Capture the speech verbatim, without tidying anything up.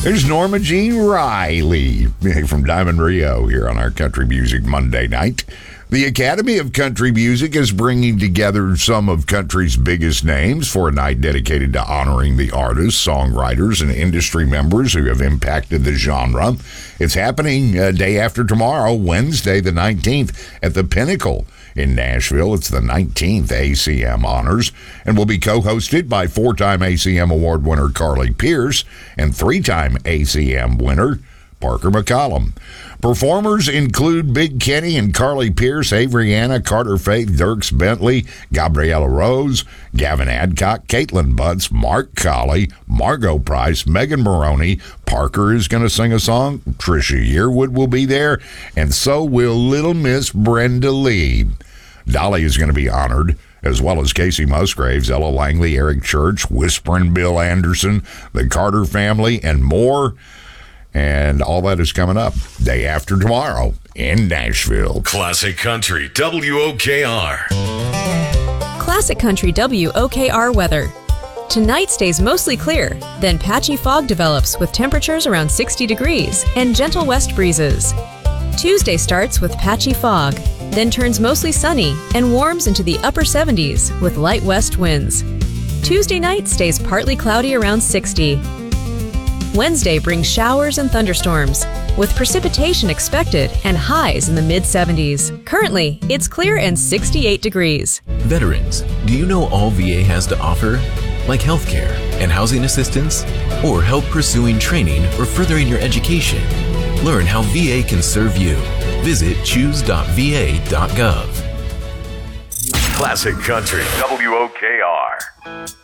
There's Norma Jean Riley from Diamond Rio here on our Country Music Monday night. The Academy of Country Music is bringing together some of country's biggest names for a night dedicated to honoring the artists, songwriters, and industry members who have impacted the genre. It's happening uh, day after tomorrow, Wednesday the nineteenth, at the Pinnacle in Nashville. It's the nineteenth A C M Honors and will be co-hosted by four-time A C M Award winner Carly Pearce and three-time A C M winner Parker McCollum. Performers include Big Kenny and Carly Pearce, Avery Anna, Carter Faith, Dierks Bentley, Gabriella Rose, Gavin Adcock, Caitlin Butts, Mark Colley, Margot Price, Megan Maroney. Parker is going to sing a song. Trisha Yearwood will be there, and so will Little Miss Brenda Lee. Dolly is going to be honored, as well as Casey Musgraves, Ella Langley, Eric Church, Whisperin' Bill Anderson, the Carter family, and more. And all that is coming up day after tomorrow in Nashville. Classic Country W O K R. Classic Country W O K R weather. Tonight stays mostly clear, then patchy fog develops with temperatures around sixty degrees and gentle west breezes. Tuesday starts with patchy fog, then turns mostly sunny and warms into the upper seventies with light west winds. Tuesday night stays partly cloudy around sixty. Wednesday brings showers and thunderstorms, with precipitation expected and highs in the mid seventies. Currently, it's clear and sixty-eight degrees. Veterans, do you know all V A has to offer? Like healthcare and housing assistance, or help pursuing training or furthering your education? Learn how V A can serve you. Visit choose dot v a dot gov. Classic Country W O K R.